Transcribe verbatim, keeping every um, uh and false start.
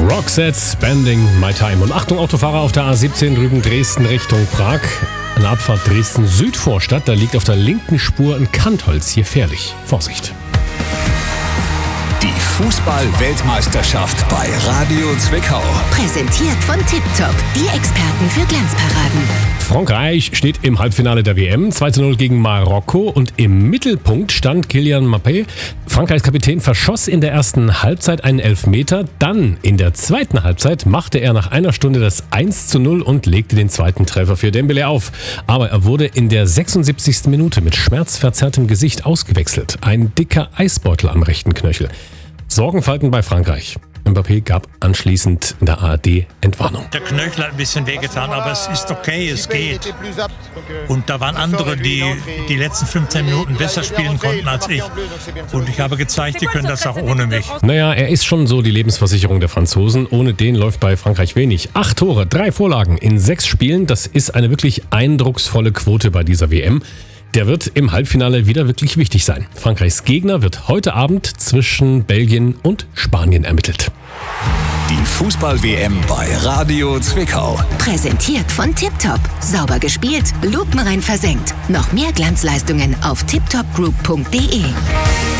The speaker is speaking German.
Roxette, Spending My Time. Und Achtung, Autofahrer auf der A siebzehn drüben Dresden Richtung Prag. An der Abfahrt Dresden-Südvorstadt, da liegt auf der linken Spur ein Kantholz. Hier fährlich. Vorsicht. Die Fußball-Weltmeisterschaft bei Radio Zwickau. Präsentiert von Tiptop, die Experten für Glanzparaden. Frankreich steht im Halbfinale der W M, zwei zu null gegen Marokko, und im Mittelpunkt stand Kylian Mbappé. Frankreichs Kapitän verschoss in der ersten Halbzeit einen Elfmeter, dann in der zweiten Halbzeit machte er nach einer Stunde das eins zu null und legte den zweiten Treffer für Dembélé auf. Aber er wurde in der sechsundsiebzigsten Minute mit schmerzverzerrtem Gesicht ausgewechselt. Ein dicker Eisbeutel am rechten Knöchel. Sorgenfalten bei Frankreich. Mbappé gab anschließend in der A R D Entwarnung. Der Knöchel hat ein bisschen wehgetan, aber es ist okay, es geht. Und da waren andere, die die letzten fünfzehn Minuten besser spielen konnten als ich. Und ich habe gezeigt, die können das auch ohne mich. Naja, er ist schon so die Lebensversicherung der Franzosen. Ohne den läuft bei Frankreich wenig. Acht Tore, drei Vorlagen in sechs Spielen. Das ist eine wirklich eindrucksvolle Quote bei dieser W M. Der wird im Halbfinale wieder wirklich wichtig sein. Frankreichs Gegner wird heute Abend zwischen Belgien und Spanien ermittelt. Die Fußball-W M bei Radio Zwickau. Präsentiert von Tiptop. Sauber gespielt, lupenrein versenkt. Noch mehr Glanzleistungen auf tiptopgroup punkt de.